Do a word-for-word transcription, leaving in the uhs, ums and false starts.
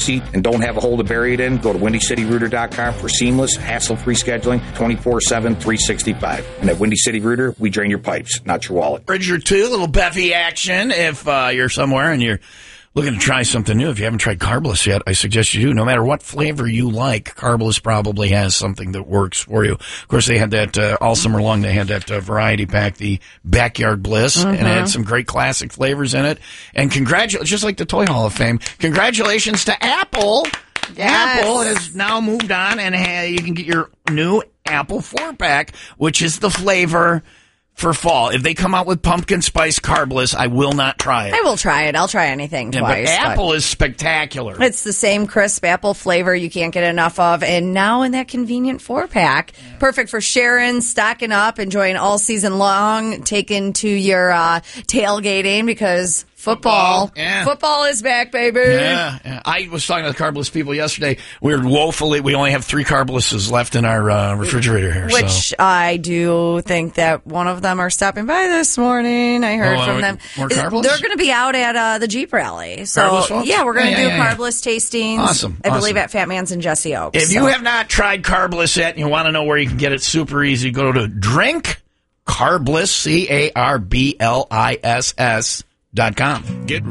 seat and don't have a hole to bury it in, go to windy city rooter dot com for seamless, hassle-free scheduling twenty-four seven, three sixty-five. And at Windy City Rooter, we drain your pipes, not your wallet. Bridge or two, a little bevy action if uh, you're somewhere and you're looking to try something new. If you haven't tried Carbless yet, I suggest you do. No matter what flavor you like, Carbless probably has something that works for you. Of course, they had that uh, all summer long. They had that uh, variety pack, the Backyard Bliss, mm-hmm. and it had some great classic flavors in it. And congratulations, just like the Toy Hall of Fame, congratulations to Apple. Yes. Apple has now moved on, and uh, you can get your new Apple four-pack, which is the flavor for fall. If they come out with pumpkin spice Carbless, I will not try it. I will try it. I'll try anything yeah, twice. But Apple but is spectacular. It's the same crisp apple flavor you can't get enough of. And now in that convenient four-pack. Yeah. Perfect for sharing, stocking up, enjoying all season long, taking to your uh, tailgating because football. Football, yeah. Football is back, baby. Yeah, yeah. I was talking to the Carbless people yesterday. We were woefully, we only have three Carblesses left in our uh, refrigerator here. Which so. I do think that one of them are stopping by this morning. I heard oh, from uh, them. More Carbless? They're going to be out at uh, the Jeep rally. So, Carbless folks? yeah, we're going to yeah, do yeah, yeah. Carbless tastings. Awesome. I awesome. believe at Fat Man's and Jesse Oaks. If so. you have not tried Carbless yet and you want to know where you can get it, super easy. Go to Drink Carbliss, C A R B L I S S dot com. Get